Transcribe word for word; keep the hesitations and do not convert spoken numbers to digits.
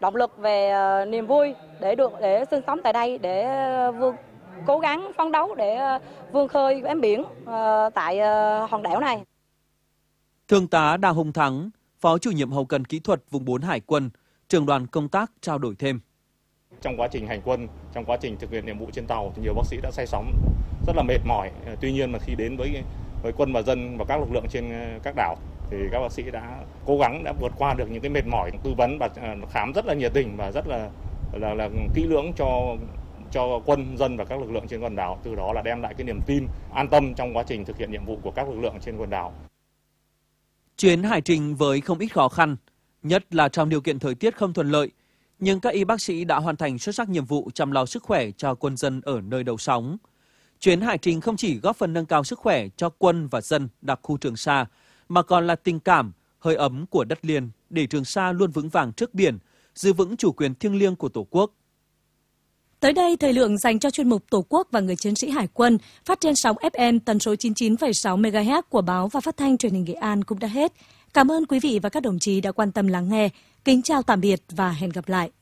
động lực về niềm vui để được để sinh sống tại đây, để vươn cố gắng phấn đấu để vươn khơi bám biển tại hòn đảo này. Thượng tá Đào Hùng Thắng, Phó chủ nhiệm hậu cần kỹ thuật vùng bốn Hải quân, trưởng đoàn công tác trao đổi thêm. Trong quá trình hành quân, trong quá trình thực hiện nhiệm vụ trên tàu thì nhiều bác sĩ đã say sóng rất là mệt mỏi. Tuy nhiên mà khi đến với với quân và dân và các lực lượng trên các đảo thì các bác sĩ đã cố gắng đã vượt qua được những cái mệt mỏi, tư vấn và khám rất là nhiệt tình và rất là là, là kỹ lưỡng cho cho quân dân và các lực lượng trên quần đảo. Từ đó là đem lại cái niềm tin, an tâm trong quá trình thực hiện nhiệm vụ của các lực lượng trên quần đảo. Chuyến hải trình với không ít khó khăn, nhất là trong điều kiện thời tiết không thuận lợi, nhưng các y bác sĩ đã hoàn thành xuất sắc nhiệm vụ chăm lo sức khỏe cho quân dân ở nơi đầu sóng. Chuyến hải trình không chỉ góp phần nâng cao sức khỏe cho quân và dân đặc khu Trường Sa, mà còn là tình cảm, hơi ấm của đất liền để Trường Sa luôn vững vàng trước biển, giữ vững chủ quyền thiêng liêng của Tổ quốc. Tới đây, thời lượng dành cho chuyên mục Tổ quốc và người chiến sĩ Hải quân phát trên sóng ép em tần số chín mươi chín phẩy sáu mê ga héc của báo và phát thanh truyền hình Nghệ An cũng đã hết. Cảm ơn quý vị và các đồng chí đã quan tâm lắng nghe. Kính chào tạm biệt và hẹn gặp lại.